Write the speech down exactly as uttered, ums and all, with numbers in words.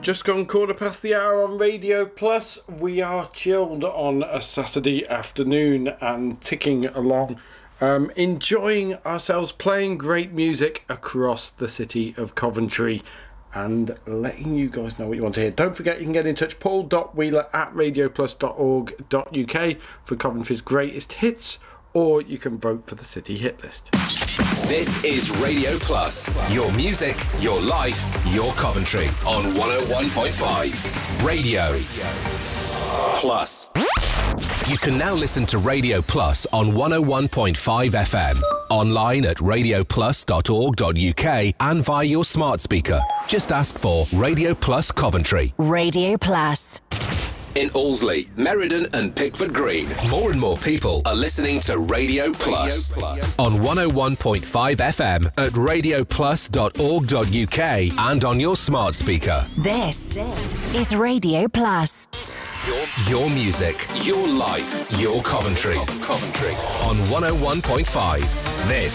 Just gone quarter past the hour on Radio Plus. We are chilled on a Saturday afternoon and ticking along, um, enjoying ourselves, playing great music across the city of Coventry and letting you guys know what you want to hear. Don't forget, you can get in touch, paul dot wheeler at radio plus dot org dot u k for Coventry's greatest hits, or you can vote for the city hit list. This is Radio Plus. Your music, your life, your Coventry on one oh one point five. Radio Plus. You can now listen to Radio Plus on one oh one point five F M. Online at radio plus dot org dot u k and via your smart speaker. Just ask for Radio Plus Coventry. Radio Plus. In Allesley, Meriden and Pickford Green, more and more people are listening to Radio Plus, Radio Plus. On one oh one point five F M at radio plus dot org dot u k and on your smart speaker. This, this is Radio Plus. Your, your music, your life, your Coventry. Coventry. On one oh one point five. This